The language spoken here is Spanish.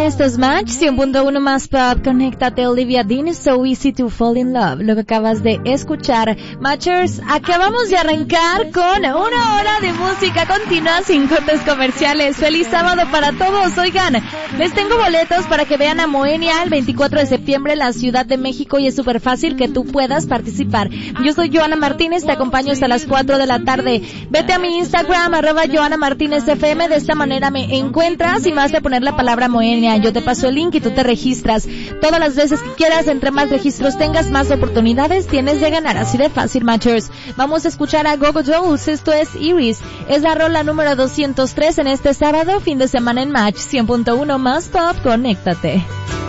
Esto es Match 100.1 más pop. Conéctate, Olivia Dean. So easy to fall in love. Lo que acabas de escuchar. Matchers, acabamos de arrancar con una hora de música continua sin cortes comerciales. Feliz sábado para todos. Oigan, les tengo boletos para que vean a Moenia el 24 de septiembre en la Ciudad de México y es súper fácil que tú puedas participar. Yo soy Joana Martínez, te acompaño hasta las 4 de la tarde. Vete a mi Instagram, @JoanaMartínezFM. De esta manera me encuentras y me vas a poner la palabra Moenia. Yo te paso el link y tú te registras. Todas las veces que quieras, entre más registros tengas, más oportunidades tienes de ganar. Así de fácil, Matchers. Vamos a escuchar a Go-Go Dolls. Esto es Iris. Es la rola número 203 en este sábado, fin de semana en Match 100.1 más pop. Conéctate.